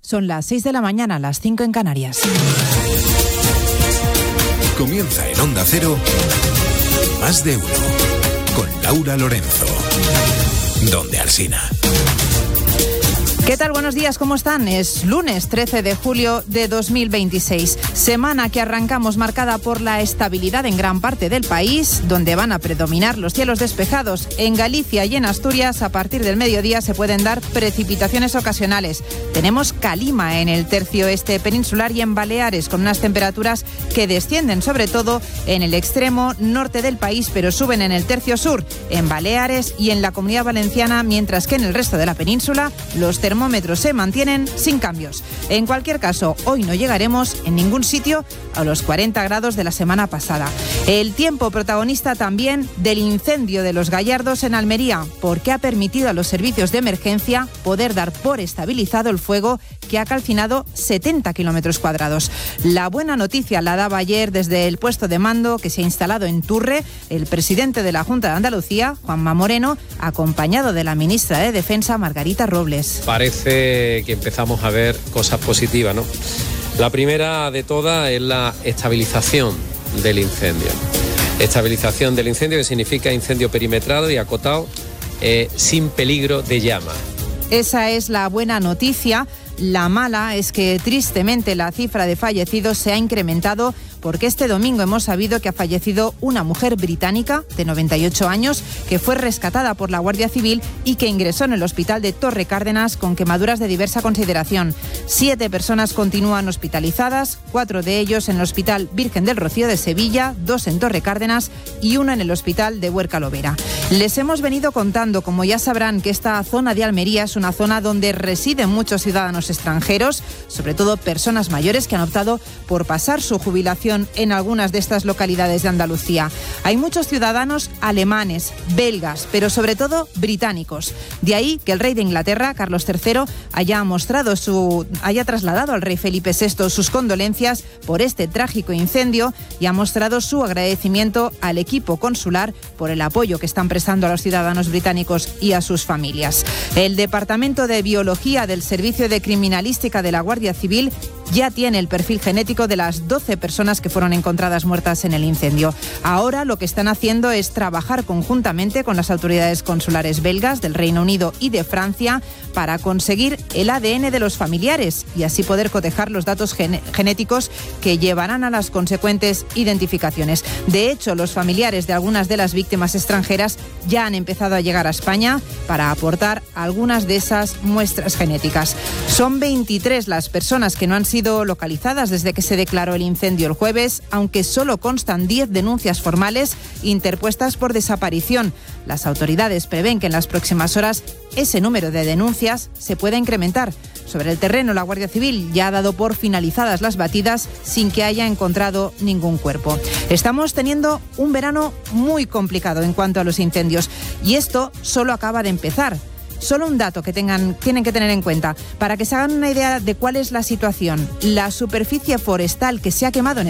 Son las 6 de la mañana, las 5 en Canarias. Comienza en Onda Cero, Más de Uno, con Laura Lorenzo. Donde Alsina. ¿Qué tal? Buenos días, ¿cómo están? Es lunes 13 de julio de 2026. Semana que arrancamos marcada por la estabilidad en gran parte del país, donde van a predominar los cielos despejados. En Galicia y en Asturias, a partir del mediodía, se pueden dar precipitaciones ocasionales. Tenemos calima en el tercio este peninsular y en Baleares, con unas temperaturas que descienden sobre todo en el extremo norte del país, pero suben en el tercio sur, en Baleares y en la Comunidad Valenciana, mientras que en el resto de la península los termómetros se mantienen sin cambios. En cualquier caso, hoy no llegaremos en ningún sitio a los 40 grados de la semana pasada. El tiempo protagonista también del incendio de Los Gallardos en Almería, porque ha permitido a los servicios de emergencia poder dar por estabilizado el fuego que ha calcinado 70 kilómetros cuadrados. La buena noticia la daba ayer desde el puesto de mando que se ha instalado en Turre el presidente de la Junta de Andalucía, Juanma Moreno, acompañado de la ministra de Defensa, Margarita Robles. Parece que empezamos a ver cosas positivas, ¿no? La primera de todas es la estabilización del incendio. Estabilización del incendio, que significa incendio perimetrado y acotado, sin peligro de llama. Esa es la buena noticia. La mala es que tristemente la cifra de fallecidos se ha incrementado porque este domingo hemos sabido que ha fallecido una mujer británica de 98 años que fue rescatada por la Guardia Civil y que ingresó en el hospital de Torre Cárdenas con quemaduras de diversa consideración. 7 personas continúan hospitalizadas, 4 de ellos en el Hospital Virgen del Rocío de Sevilla, 2 en Torre Cárdenas y 1 en el Hospital de Huerca Lovera. Les hemos venido contando, como ya sabrán, que esta zona de Almería es una zona donde residen muchos ciudadanos extranjeros, sobre todo personas mayores que han optado por pasar su jubilación en algunas de estas localidades de Andalucía. Hay muchos ciudadanos alemanes, belgas, pero sobre todo británicos. De ahí que el rey de Inglaterra, Carlos III, haya trasladado al rey Felipe VI sus condolencias por este trágico incendio y ha mostrado su agradecimiento al equipo consular por el apoyo que están prestando a los ciudadanos británicos y a sus familias. El Departamento de Biología del Servicio de Criminalística de la Guardia Civil ya tiene el perfil genético de las 12 personas que fueron encontradas muertas en el incendio. Ahora lo que están haciendo es trabajar conjuntamente con las autoridades consulares belgas del Reino Unido y de Francia para conseguir el ADN de los familiares y así poder cotejar los datos genéticos que llevarán a las consecuentes identificaciones. De hecho, los familiares de algunas de las víctimas extranjeras ya han empezado a llegar a España para aportar algunas de esas muestras genéticas. Son 23 las personas que no han sido localizadas desde que se declaró el incendio el jueves, aunque solo constan 10 denuncias formales interpuestas por desaparición. Las autoridades prevén que en las próximas horas ese número de denuncias se pueda incrementar. Sobre el terreno, la Guardia Civil ya ha dado por finalizadas las batidas sin que haya encontrado ningún cuerpo. Estamos teniendo un verano muy complicado en cuanto a los incendios y esto solo acaba de empezar. Solo un dato que tienen que tener en cuenta para que se hagan una idea de cuál es la situación. La superficie forestal que se ha quemado en